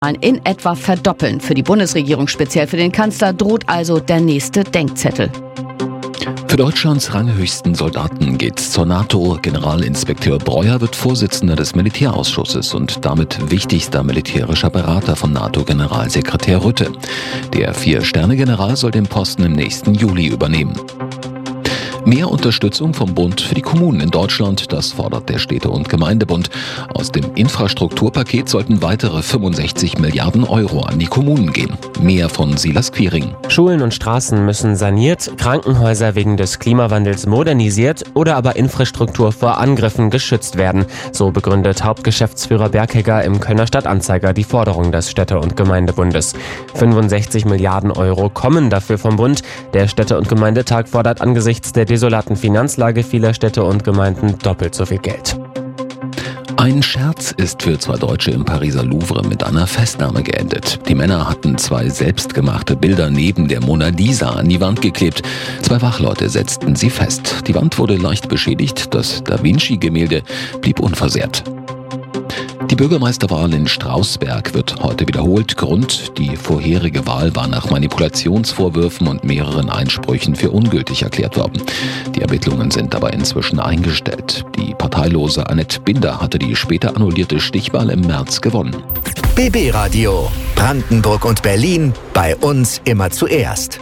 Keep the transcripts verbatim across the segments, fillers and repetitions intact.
in etwa verdoppeln. Für die Bundesregierung, speziell für den Kanzler, droht also der nächste Denkzettel. Für Deutschlands ranghöchsten Soldaten geht's zur NATO. Generalinspekteur Breuer wird Vorsitzender des Militärausschusses und damit wichtigster militärischer Berater von NATO-Generalsekretär Rutte. Der Vier-Sterne-General soll den Posten im nächsten Juli übernehmen. Mehr Unterstützung vom Bund für die Kommunen in Deutschland, das fordert der Städte- und Gemeindebund. Aus dem Infrastrukturpaket sollten weitere fünfundsechzig Milliarden Euro an die Kommunen gehen. Mehr von Silas Quiring. Schulen und Straßen müssen saniert, Krankenhäuser wegen des Klimawandels modernisiert oder aber Infrastruktur vor Angriffen geschützt werden. So begründet Hauptgeschäftsführer Berghegger im Kölner Stadtanzeiger die Forderung des Städte- und Gemeindebundes. fünfundsechzig Milliarden Euro kommen dafür vom Bund. Der Städte- und Gemeindetag fordert angesichts der desolaten Finanzlage vieler Städte und Gemeinden doppelt so viel Geld. Ein Scherz ist für zwei Deutsche im Pariser Louvre mit einer Festnahme geendet. Die Männer hatten zwei selbstgemachte Bilder neben der Mona Lisa an die Wand geklebt. Zwei Wachleute setzten sie fest. Die Wand wurde leicht beschädigt, das Da Vinci-Gemälde blieb unversehrt. Die Bürgermeisterwahl in Strausberg wird heute wiederholt. Grund: die vorherige Wahl war nach Manipulationsvorwürfen und mehreren Einsprüchen für ungültig erklärt worden. Die Ermittlungen sind aber inzwischen eingestellt. Die parteilose Annette Binder hatte die später annullierte Stichwahl im März gewonnen. B B Radio. Brandenburg und Berlin. Bei uns immer zuerst.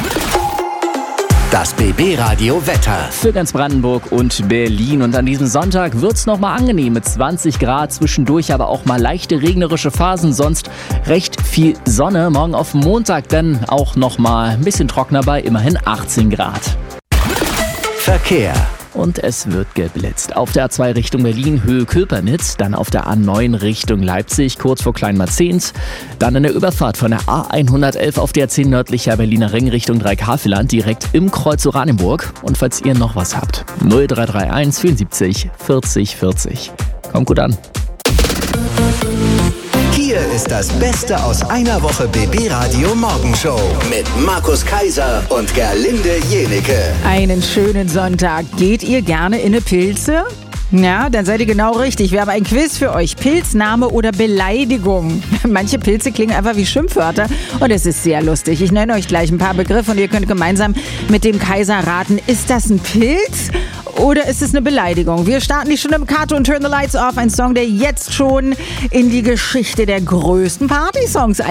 Das B B Radio Wetter. Für ganz Brandenburg und Berlin. Und an diesem Sonntag wird es nochmal angenehm mit zwanzig Grad. Zwischendurch aber auch mal leichte regnerische Phasen. Sonst recht viel Sonne. Morgen auf Montag dann auch nochmal ein bisschen trockener bei immerhin achtzehn Grad. Verkehr. Und es wird geblitzt. Auf der A zwei Richtung Berlin, Höhe Köpernitz, dann auf der A neun Richtung Leipzig, kurz vor Kleinmarzehns, dann in der Überfahrt von der A hundertelf auf der zehn nördlicher Berliner Ring Richtung Dreikäferland, direkt im Kreuz Oranienburg. Und falls ihr noch was habt, null drei drei eins vierundsiebzig vierzig vierzig. Kommt gut an. Hier ist das Beste aus einer Woche B B Radio Morgenshow mit Markus Kaiser und Gerlinde Jenecke. Einen schönen Sonntag. Geht ihr gerne in eine Pilze? Ja, dann seid ihr genau richtig. Wir haben ein Quiz für euch. Pilzname oder Beleidigung. Manche Pilze klingen einfach wie Schimpfwörter und es ist sehr lustig. Ich nenne euch gleich ein paar Begriffe und ihr könnt gemeinsam mit dem Kaiser raten, ist das ein Pilz oder ist es eine Beleidigung? Wir starten die Stunde im Cartoon Turn the Lights Off. Ein Song, der jetzt schon in die Geschichte der größten Partysongs